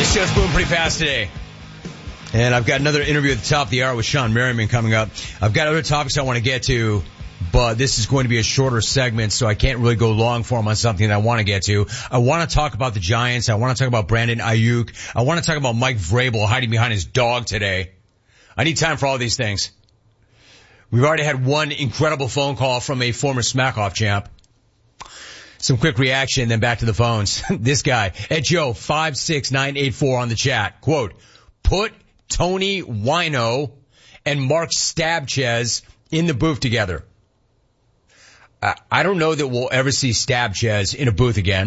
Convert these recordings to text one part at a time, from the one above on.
This show's moving pretty fast today. And I've got another interview at the top of the hour with Sean Merriman coming up. I've got other topics I want to get to, but this is going to be a shorter segment, so I can't really go long form on something that I want to get to. I want to talk about the Giants. I want to talk about Brandon Ayuk. I want to talk about Mike Vrabel hiding behind his dog today. I need time for all these things. We've already had one incredible phone call from a former Smack-Off champ. Some quick reaction, then back to the phones. This guy, at Joe56984 on the chat, quote, put Tony Wino and Mark Stabchez in the booth together. I don't know that we'll ever see Stabchez in a booth again.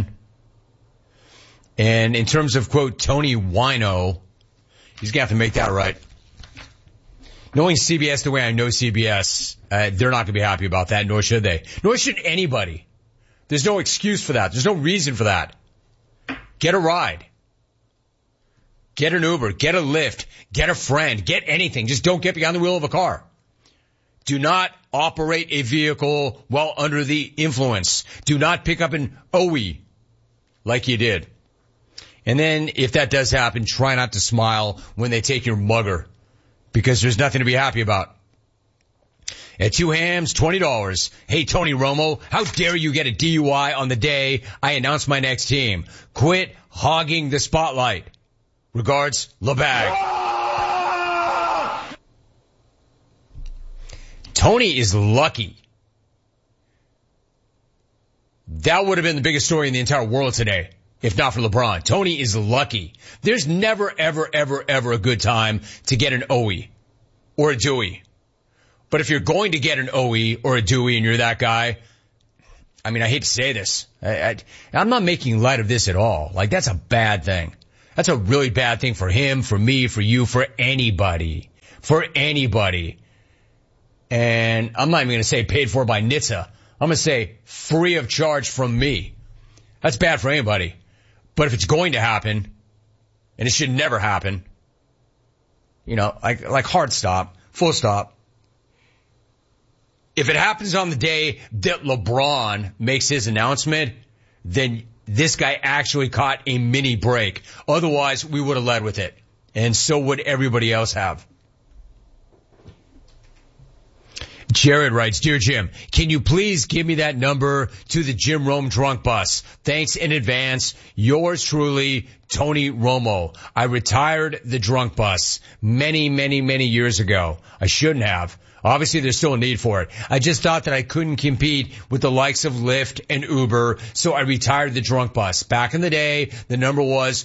And in terms of, quote, Tony Wino, he's going to have to make that right. Knowing CBS the way I know CBS, they're not going to be happy about that, nor should they. Nor should anybody. There's no excuse for that. There's no reason for that. Get a ride. Get an Uber. Get a Lyft. Get a friend. Get anything. Just don't get behind the wheel of a car. Do not operate a vehicle while under the influence. Do not pick up an OE like you did. And then if that does happen, try not to smile when they take your mugger, because there's nothing to be happy about. At Two Hams, $20. Hey, Tony Romo, how dare you get a DUI on the day I announce my next team? Quit hogging the spotlight. Regards, LeBag. Tony is lucky. That would have been the biggest story in the entire world today, if not for LeBron. Tony is lucky. There's never, ever, ever, ever a good time to get an OE or a Dewey. But if you're going to get an OE or a Dewey and you're that guy, I mean, I hate to say this. I'm not making light of this at all. Like, that's a bad thing. That's a really bad thing for him, for me, for you, for anybody. For anybody. And I'm not even going to say paid for by NHTSA. I'm going to say free of charge from me. That's bad for anybody. But if it's going to happen, and it should never happen, you know, like hard stop, full stop. If it happens on the day that LeBron makes his announcement, then this guy actually caught a mini break. Otherwise, we would have led with it. And so would everybody else have. Jared writes, Dear Jim, can you please give me that number to the Jim Rome drunk bus? Thanks in advance. Yours truly, Tony Romo. I retired the drunk bus many, many, many years ago. I shouldn't have. Obviously, there's still a need for it. I just thought that I couldn't compete with the likes of Lyft and Uber, so I retired the drunk bus. Back in the day, the number was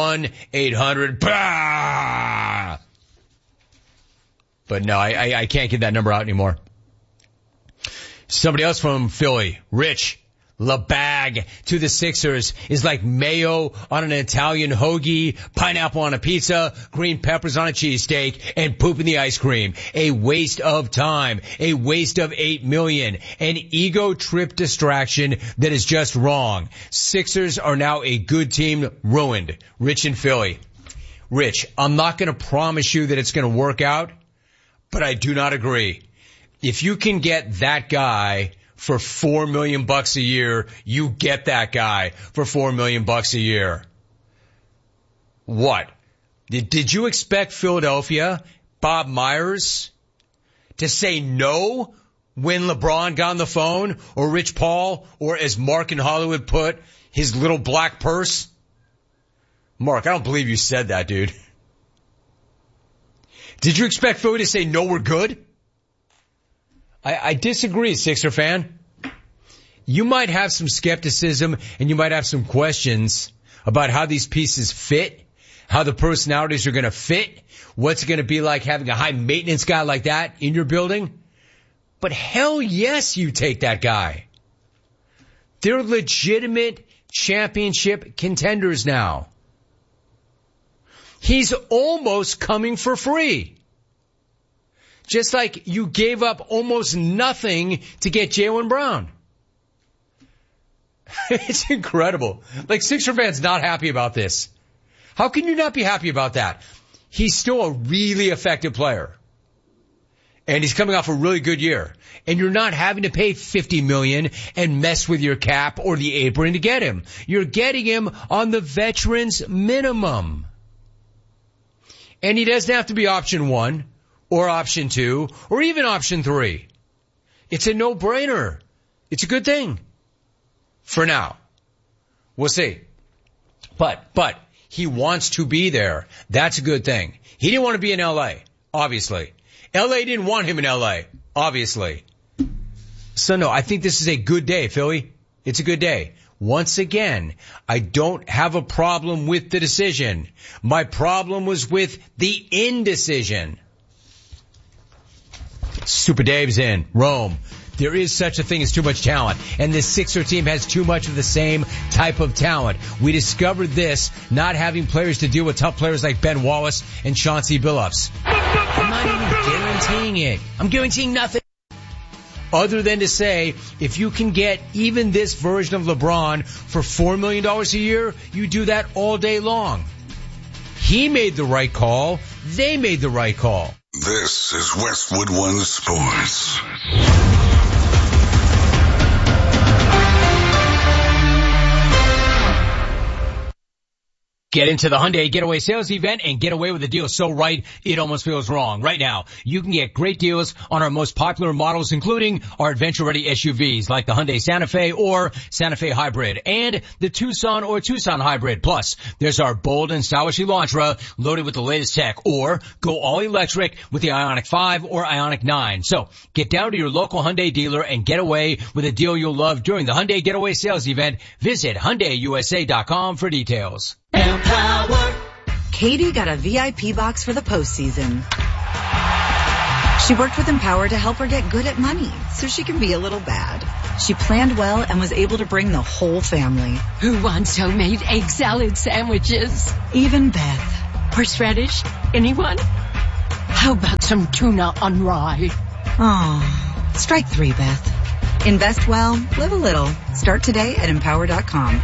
1-800-BAH! But no, I can't get that number out anymore. Somebody else from Philly, Rich, LeBag to the Sixers is like mayo on an Italian hoagie, pineapple on a pizza, green peppers on a cheesesteak, and poop in the ice cream. A waste of time, a waste of $8 million, an ego trip distraction that is just wrong. Sixers are now a good team, ruined. Rich in Philly. Rich, I'm not going to promise you that it's going to work out, but I do not agree. If you can get that guy for $4 million a year, you get that guy for $4 million a year. What? Did you expect Philadelphia, Bob Myers, to say no when LeBron got on the phone, or Rich Paul, or as Mark in Hollywood put, his little black purse? Mark, I don't believe you said that, dude. Did you expect Philly to say no, we're good? I disagree, Sixer fan. You might have some skepticism and you might have some questions about how these pieces fit, how the personalities are going to fit, what's it going to be like having a high maintenance guy like that in your building. But hell yes, you take that guy. They're legitimate championship contenders now. He's almost coming for free. Just like you gave up almost nothing to get Jaylen Brown. It's incredible. Like, Sixer fans not happy about this. How can you not be happy about that? He's still a really effective player. And he's coming off a really good year. And you're not having to pay $50 million and mess with your cap or the apron to get him. You're getting him on the veterans minimum. And he doesn't have to be option 1 or option 2 or even option 3. It's a no-brainer. It's a good thing. For now. We'll see. But he wants to be there. That's a good thing. He didn't want to be in LA, obviously. LA didn't want him in LA, obviously. So no, I think this is a good day, Philly. It's a good day. Once again, I don't have a problem with the decision. My problem was with the indecision. Super Dave's in Rome. There is such a thing as too much talent, and this Sixer team has too much of the same type of talent. We discovered this not having players to deal with tough players like Ben Wallace and Chauncey Billups. I'm not even guaranteeing it. I'm guaranteeing nothing other than to say, if you can get even this version of LeBron for $4 million a year, you do that all day long. He made the right call. They made the right call. This is Westwood One Sports. Get into the Hyundai Getaway Sales Event and get away with a deal so right, it almost feels wrong. Right now, you can get great deals on our most popular models, including our adventure-ready SUVs like the Hyundai Santa Fe or Santa Fe Hybrid and the Tucson or Tucson Hybrid. Plus, there's our bold and stylish Elantra loaded with the latest tech, or go all electric with the Ioniq 5 or Ioniq 9. So, get down to your local Hyundai dealer and get away with a deal you'll love during the Hyundai Getaway Sales Event. Visit HyundaiUSA.com for details. Empower. Katie got a VIP box for the postseason. She worked with Empower to help her get good at money so she can be a little bad. She planned well and was able to bring the whole family. Who wants homemade egg salad sandwiches? Even Beth. Horseradish? Anyone? How about some tuna on rye? Oh, strike 3, Beth. Invest well, live a little. Start today at Empower.com.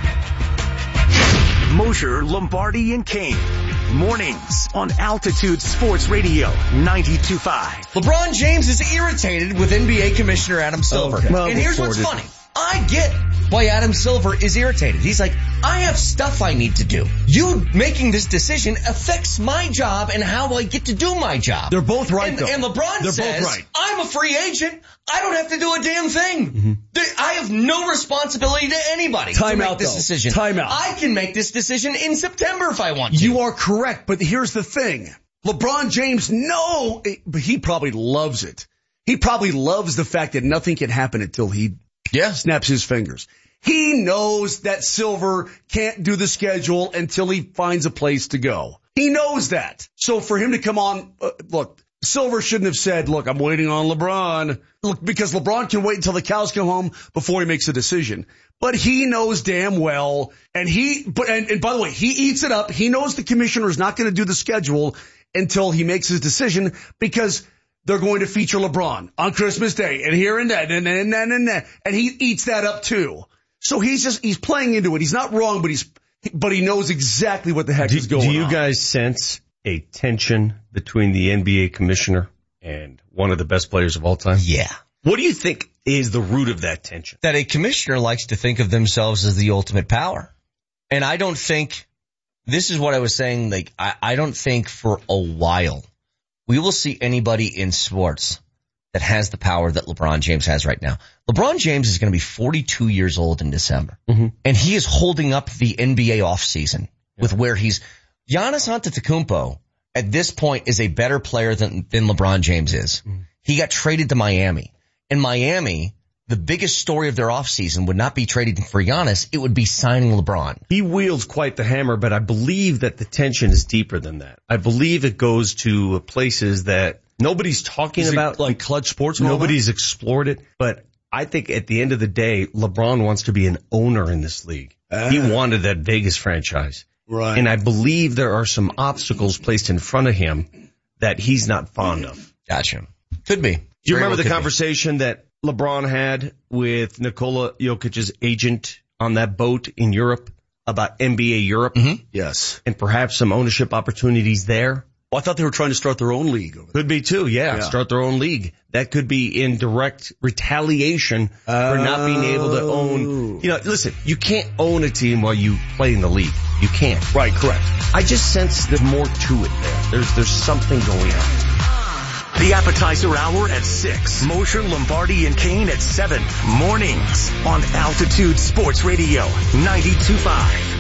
Mosher, Lombardi, and Kane. Mornings on Altitude Sports Radio 92.5. LeBron James is irritated with NBA Commissioner Adam Silver. Okay. Well, and here's what's funny. I get why Adam Silver is irritated. He's like, I have stuff I need to do. You making this decision affects my job and how I get to do my job. They're both right, though. And LeBron They're says, both right. I'm a free agent. I don't have to do a damn thing. Mm-hmm. I have no responsibility to anybody to make this decision. Time out. I can make this decision in September if I want to. You are correct, but here's the thing. LeBron James, but he probably loves it. He probably loves the fact that nothing can happen until he snaps his fingers. He knows that Silver can't do the schedule until he finds a place to go. He knows that. So for him to come on, look, Silver shouldn't have said, look, I'm waiting on LeBron. Look, because LeBron can wait until the cows come home before he makes a decision. But he knows damn well, and by the way, he eats it up. He knows the commissioner is not going to do the schedule until he makes his decision, because they're going to feature LeBron on Christmas Day and here and that and that. And he eats that up too. So he's playing into it. He's not wrong, but he knows exactly what the heck is going on. Do you guys sense a tension between the NBA commissioner and one of the best players of all time? Yeah. What do you think is the root of that tension? That a commissioner likes to think of themselves as the ultimate power. And I don't think, this is what I was saying, like, I don't think for a while we will see anybody in sports that has the power that LeBron James has right now. LeBron James is going to be 42 years old in December. Mm-hmm. And he is holding up the NBA offseason with where Giannis Antetokounmpo at this point is a better player than LeBron James is. Mm-hmm. He got traded to Miami. In Miami, the biggest story of their offseason would not be trading for Giannis. It would be signing LeBron. He wields quite the hammer, but I believe that the tension is deeper than that. I believe it goes to places that nobody's talking about. Like Clutch Sports? Nobody's explored it. But I think at the end of the day, LeBron wants to be an owner in this league. He wanted that Vegas franchise. Right. And I believe there are some obstacles placed in front of him that he's not fond of. Gotcha. Could be. Do you remember the conversation that LeBron had with Nikola Jokic's agent on that boat in Europe about NBA Europe? Mm-hmm. Yes. And perhaps some ownership opportunities there? Well, I thought they were trying to start their own league. Could be too, yeah. Start their own league. That could be in direct retaliation for not being able to own. You know, listen, you can't own a team while you play in the league. You can't. Right, correct. I just sense there's more to it there. There's something going on. The Appetizer Hour at 6. Mosher, Lombardi, and Kane at 7. Mornings on Altitude Sports Radio 92.5.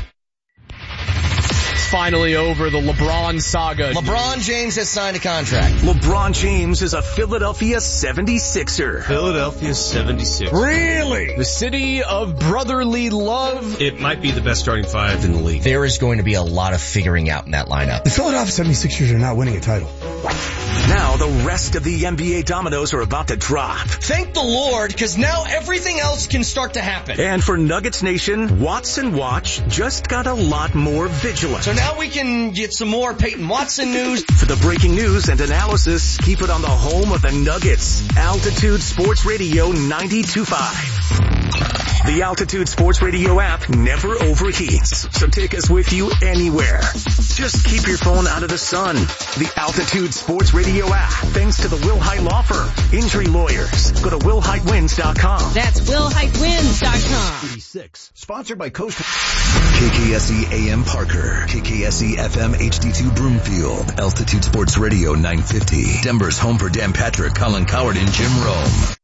Finally over, the LeBron saga. LeBron James has signed a contract. LeBron James is a Philadelphia 76er. Philadelphia 76. Really? The city of brotherly love. It might be the best starting five in the league. There is going to be a lot of figuring out in that lineup. The Philadelphia 76ers are not winning a title. Now the rest of the NBA dominoes are about to drop. Thank the Lord, because now everything else can start to happen. And for Nuggets Nation, Watson Watch just got a lot more vigilant. So now we can get some more Peyton Watson news. For the breaking news and analysis, keep it on the home of the Nuggets. Altitude Sports Radio 92.5. The Altitude Sports Radio app never overheats, so take us with you anywhere. Just keep your phone out of the sun. The Altitude Sports Radio app, thanks to the Wilhite Law Firm. Injury lawyers. Go to WilhiteWins.com. That's WilhiteWins.com. 86. Sponsored by Coast. KKSE AM Parker. KKSE FM HD2 Broomfield. Altitude Sports Radio 950. Denver's home for Dan Patrick, Colin Coward, and Jim Rome.